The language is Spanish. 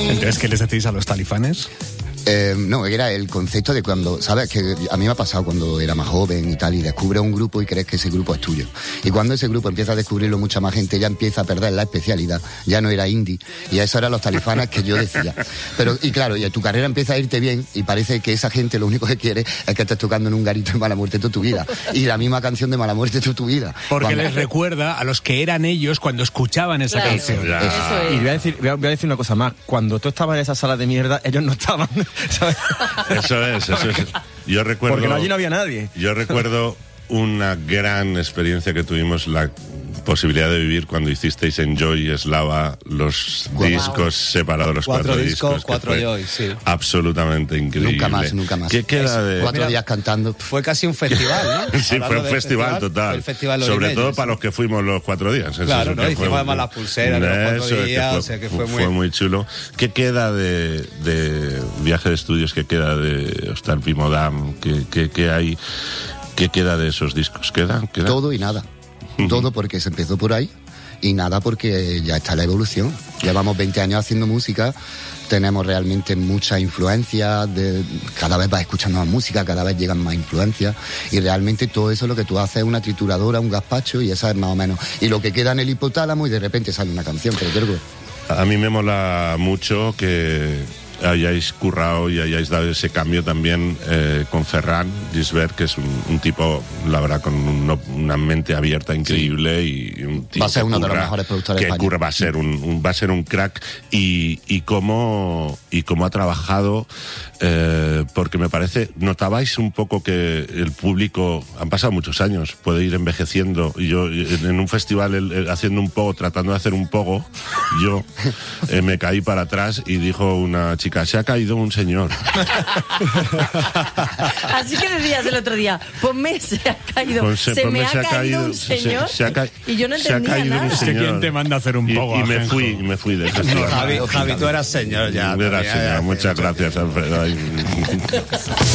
Entonces, ¿qué les decís a los talifanes? No, era el concepto de cuando, ¿sabes? Que a mí me ha pasado cuando era más joven y tal, y descubres un grupo y crees que ese grupo es tuyo. Y cuando ese grupo empieza a descubrirlo mucha más gente, ya empieza a perder la especialidad. Ya no era indie. Y eso eran los talifanes que yo decía. Pero, y claro, y tu carrera empieza a irte bien y parece que esa gente lo único que quiere es que estés tocando en un garito de Mala Muerte toda tu vida. Y la misma canción de Mala Muerte toda tu vida. Porque les recuerda a los que eran ellos cuando escuchaban esa canción. Claro. Y voy a decir una cosa más. Cuando tú estabas en esa sala de mierda, ellos no estaban, ¿sabes? Eso es. Yo recuerdo... Porque allí no había nadie. Yo recuerdo una gran experiencia que tuvimos, la posibilidad de vivir cuando hicisteis en Joy Eslava los discos separados, los cuatro discos, 4 Joy, sí. Absolutamente increíble. Nunca más. ¿Qué queda de...? 4 días cantando. Fue casi un festival, ¿no? Sí, fue un festival total. Fue el festival sobre todo Orimeño, para los que fuimos los 4 días. Claro, ¿no? Hicimos además las pulseras de los 4 días, o sea que fue muy chulo. ¿Qué queda de Viaje de Estudios? ¿Qué queda de Hostal Pimodam? ¿Qué hay? ¿Qué queda de esos discos? ¿Queda? Todo y nada. Todo porque se empezó por ahí y nada porque ya está la evolución. Llevamos 20 años haciendo música, tenemos realmente mucha influencia, cada vez vas escuchando más música, cada vez llegan más influencias y realmente todo eso lo que tú haces es una trituradora, un gazpacho y esa es más o menos. Y lo que queda en el hipotálamo y de repente sale una canción, pero creo que... A mí me mola mucho que hayáis currado y hayáis dado ese cambio también con Ferran Gisbert, que es un tipo, la verdad, con una mente abierta increíble, sí. Y un tipo va a ser uno de los mejores productores de España. Va a ser un crack y cómo ha trabajado, porque me parece, notabais un poco que el público, han pasado muchos años, puede ir envejeciendo, y yo en un festival haciendo un pogo, tratando de hacer un pogo, yo me caí para atrás y dijo una chica: se ha caído un señor. Así que decías el otro día, ponme se ha caído, se me ha caído un señor, y yo no entendía nada. Es que ¿quién te manda a hacer un poco? Y me fui de festival. Javi, tú eras señor ya. Era señor, muchas gracias, Alfredo.